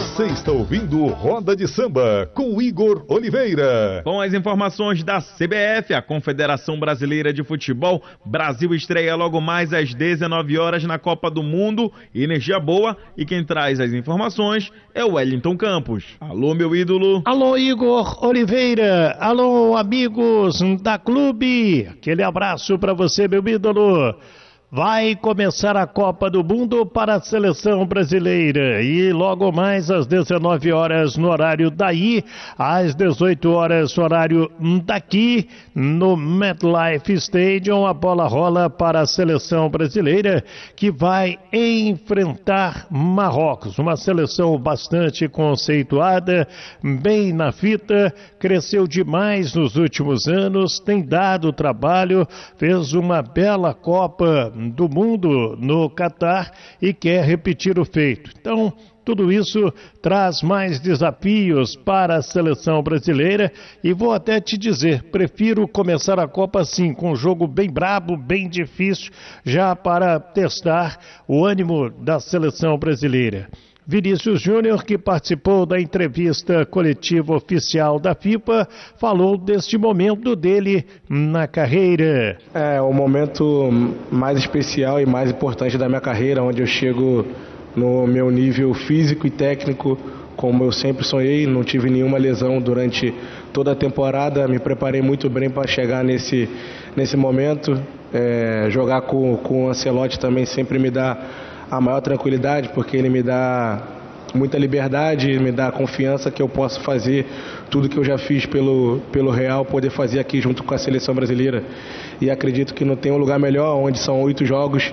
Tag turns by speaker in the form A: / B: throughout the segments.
A: Você está ouvindo Roda de Samba com Igor Oliveira.
B: Com as informações da CBF, a Confederação Brasileira de Futebol, Brasil estreia logo mais às 19 horas na Copa do Mundo. Energia boa, e quem traz as informações é o Wellington Campos. Alô, meu ídolo.
C: Alô, Igor Oliveira. Alô, amigos da Clube. Aquele abraço para você, meu ídolo. Vai começar a Copa do Mundo para a seleção brasileira e logo mais às 19 horas no horário daí, às 18 horas no horário daqui, no MetLife Stadium, a bola rola para a seleção brasileira que vai enfrentar Marrocos, uma seleção bastante conceituada, bem na fita, cresceu demais nos últimos anos, tem dado trabalho, fez uma bela Copa do Mundo no Catar e quer repetir o feito. Então, tudo isso traz mais desafios para a seleção brasileira e vou até te dizer, prefiro começar a Copa assim, com um jogo bem brabo, bem difícil, já para testar o ânimo da seleção brasileira. Vinícius Júnior, que participou da entrevista coletiva oficial da FIFA, falou deste momento dele na carreira.
D: É o momento mais especial e mais importante da minha carreira, onde eu chego no meu nível físico e técnico, como eu sempre sonhei, não tive nenhuma lesão durante toda a temporada, me preparei muito bem para chegar nesse momento. Jogar com o Ancelotti também sempre me dá a maior tranquilidade, porque ele me dá muita liberdade, me dá confiança que eu posso fazer tudo que eu já fiz pelo Real, poder fazer aqui junto com a seleção brasileira. E acredito que não tem um lugar melhor, onde são 8 jogos,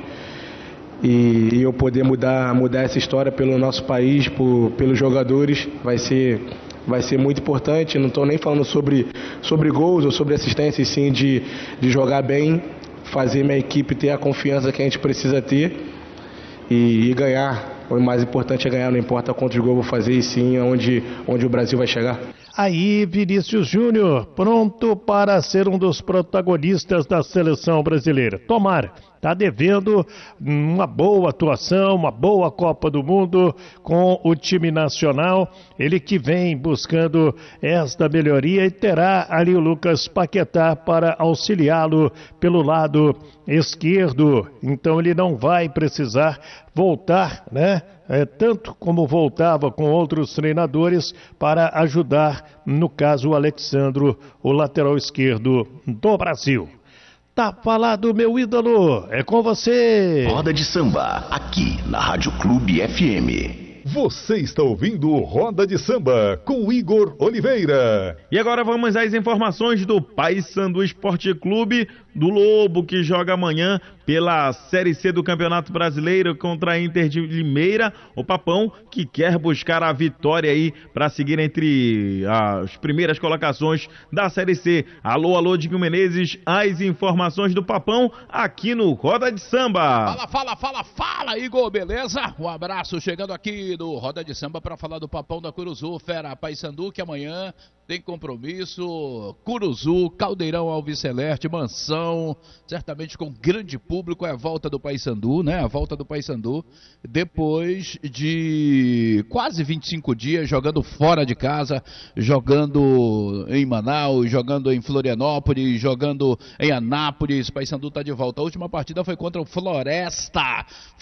D: e eu poder mudar essa história pelo nosso país, pelos jogadores, vai ser muito importante. Não estou nem falando sobre gols ou sobre assistência, e sim de jogar bem, fazer minha equipe ter a confiança que a gente precisa ter e ganhar. O mais importante é ganhar, não importa quantos gols vou fazer, e sim onde o Brasil vai chegar.
C: Aí, Vinícius Júnior, pronto para ser um dos protagonistas da seleção brasileira. Tomara, está devendo uma boa atuação, uma boa Copa do Mundo com o time nacional. Ele que vem buscando esta melhoria e terá ali o Lucas Paquetá para auxiliá-lo pelo lado esquerdo. Então ele não vai precisar voltar, né? Tanto como voltava com outros treinadores para ajudar, no caso, o Alexandro, o lateral esquerdo do Brasil. Tá falado, meu ídolo, é com você.
E: Roda de Samba, aqui na Rádio Clube FM.
A: Você está ouvindo Roda de Samba com Igor Oliveira.
B: E agora vamos às informações do Paysandu Esporte Clube, do Lobo, que joga amanhã pela Série C do Campeonato Brasileiro contra a Inter de Limeira. O Papão, que quer buscar a vitória aí para seguir entre as primeiras colocações da Série C. Alô, Diego Menezes, as informações do Papão aqui no Roda de Samba.
F: Fala, Igor, beleza? Um abraço chegando aqui do Roda de Samba para falar do Papão da Curuzu, Fera Paysandu, que amanhã tem compromisso. Curuzu, Caldeirão Alves Celeste, Mansão, certamente com grande público. É a volta do Paysandu, né? A volta do Paysandu depois de quase 25 dias jogando fora de casa, jogando em Manaus, jogando em Florianópolis, jogando em Anápolis. Paysandu tá de volta. A última partida foi contra o Floresta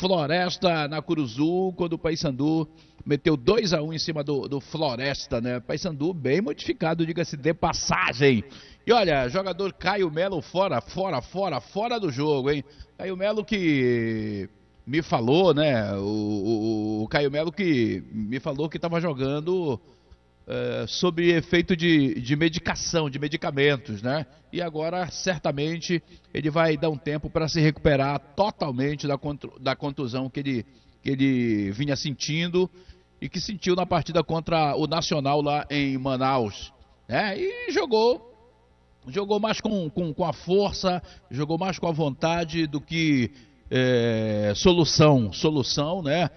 F: na Curuzu, quando o Paysandu meteu 2-1 em cima do Floresta, né? Paysandu bem modificado, diga-se de passagem. E olha, jogador Caio Melo fora do jogo, hein? Caio Melo que me falou, né? O Caio Melo que me falou que estava jogando sob efeito de medicação, de medicamentos, né? E agora, certamente, ele vai dar um tempo para se recuperar totalmente da contusão que ele vinha sentindo e que sentiu na partida contra o Nacional lá em Manaus, né? E jogou mais com a força, jogou mais com a vontade do que solução, né?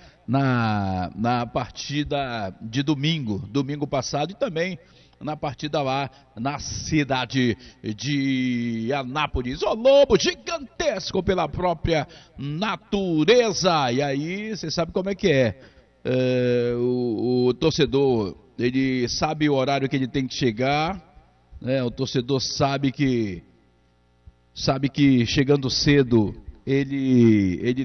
F: Na partida de domingo passado, e também na partida lá na cidade de Anápolis. O Lobo gigantesco pela própria natureza. E aí, você sabe como é que é. torcedor, ele sabe o horário que ele tem que chegar, né? O torcedor sabe que chegando cedo ele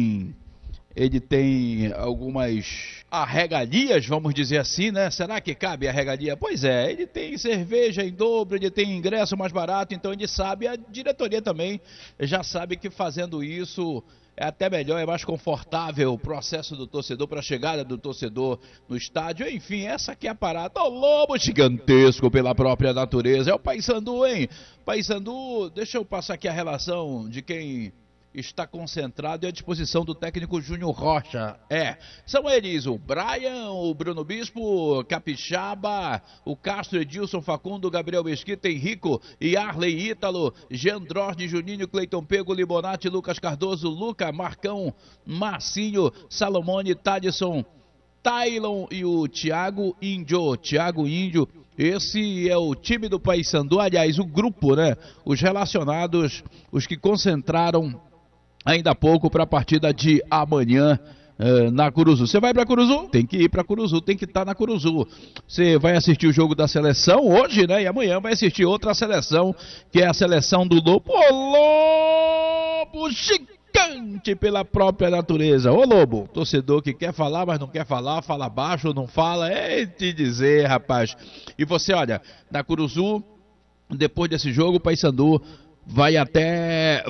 F: tem algumas regalias, vamos dizer assim, né? Será que cabe a regalia? Pois é, ele tem cerveja em dobro, ele tem ingresso mais barato, então ele sabe, a diretoria também já sabe que fazendo isso é até melhor, é mais confortável o processo do torcedor, para a chegada do torcedor no estádio. Enfim, essa aqui é a parada. O lobo gigantesco pela própria natureza. É o Paysandu, hein? Paysandu, deixa eu passar aqui a relação de quem está concentrado e à disposição do técnico Júnior Rocha. São eles o Brian, o Bruno Bispo, Capixaba, o Castro, Edilson, Facundo, Gabriel Mesquita, Henrico, Yarley, Ítalo, Jean Drorde, Juninho, Cleiton Pego, Libonati, Lucas Cardoso, Luca, Marcão, Marcinho, Salomone, Tadson, Tailon e o Thiago Índio. Esse é o time do Paysandu, aliás, o grupo, né? Os relacionados, os que concentraram ainda há pouco para a partida de amanhã na Curuzu. Você vai para Curuzu? Tem que ir para Curuzu, tem que estar na Curuzu. Você vai assistir o jogo da seleção hoje, né? E amanhã vai assistir outra seleção, que é a seleção do Lobo. Ô Lobo gigante pela própria natureza. Ô Lobo, torcedor que quer falar, mas não quer falar, fala baixo, não fala, te dizer, rapaz. E você, olha, na Curuzu, depois desse jogo, o Paysandu vai até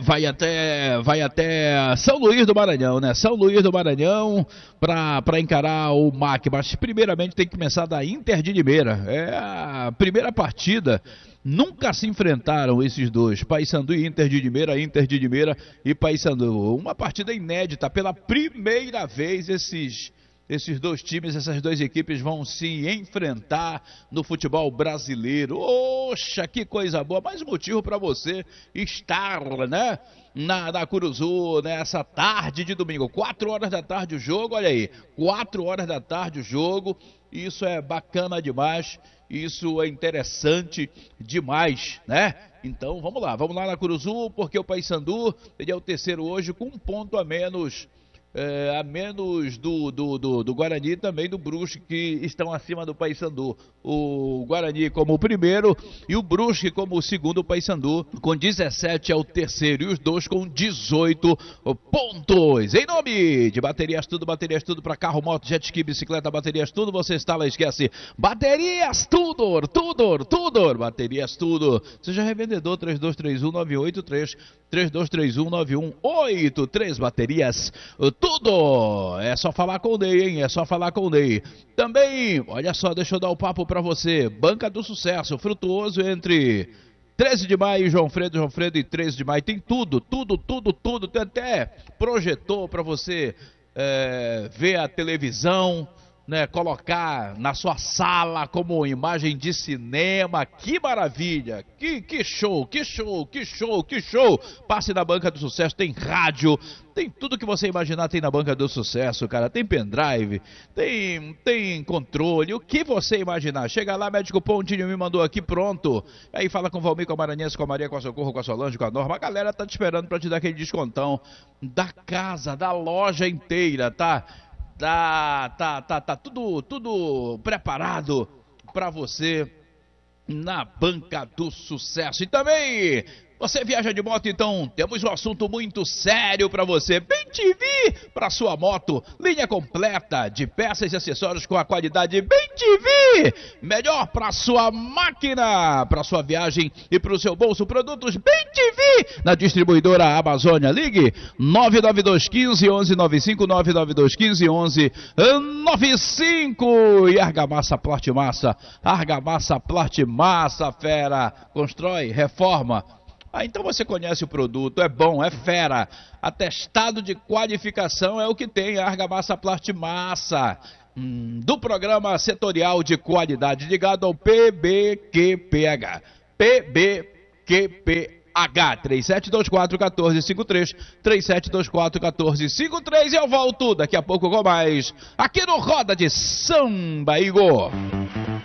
F: São Luís do Maranhão, né? São Luís do Maranhão para encarar o MAC, mas primeiramente tem que começar da Inter de Limeira. É a primeira partida. Nunca se enfrentaram esses dois, Paysandu e Inter de Limeira e Paysandu. Uma partida inédita, pela primeira vez esses dois times, essas duas equipes vão se enfrentar no futebol brasileiro. Oxa, que coisa boa, mais um motivo para você estar, né, na Curuzu, nessa tarde de domingo, 4 horas da tarde o jogo, olha aí, 4 horas da tarde o jogo, isso é bacana demais, isso é interessante demais, né? Então vamos lá na Curuzu, porque o Paysandu, ele é o terceiro hoje com um ponto a menos do Guarani, também do Brusque, que estão acima do Paysandu. O Guarani como o primeiro e o Brusque como o segundo. O Paysandu com 17 é o terceiro e os dois com 18 pontos. Em nome de Baterias Tudo para carro, moto, jet ski, bicicleta, Baterias Tudo, você instala e esquece. Baterias Tudo, Baterias Tudo. Seja revendedor, 3231-983, 3231-9183, Baterias Tudo. É só falar com o Ney, hein? É só falar com o Ney. Também, olha só, deixa eu dar o papo pra você. Banca do Sucesso, Frutuoso, entre 13 de maio, João Fredo e 13 de maio. Tem tudo. Tem até projetor pra você ver a televisão, né, colocar na sua sala como imagem de cinema. Que maravilha, que show. Passe na Banca do Sucesso, tem rádio, tem tudo que você imaginar, tem na Banca do Sucesso, cara. Tem pendrive, tem controle, o que você imaginar. Chega lá, Médico Pontinho me mandou aqui, pronto. Aí fala com o Valmir, com a Maranhense, com a Maria, com a Socorro, com a Solange, com a Norma. A galera tá te esperando pra te dar aquele descontão da casa, da loja inteira, tá? Tá tudo preparado para você na Banca do Sucesso. E também, você viaja de moto, então temos um assunto muito sério para você. Bem TV para sua moto, linha completa de peças e acessórios com a qualidade Bem TV. Melhor para sua máquina, para sua viagem e para o seu bolso. Produtos Bem TV na distribuidora Amazônia. Ligue 99215-1195, 99215-1195. E Argamassa Plastimassa, fera. Constrói, reforma. Então você conhece o produto, é bom, é fera. Atestado de qualificação é o que tem a Argamassa Plastimassa, do Programa Setorial de Qualidade, ligado ao PBQPH. 3724-1453, 3724-1453. Eu volto daqui a pouco com mais, aqui no Roda de Samba, Igor.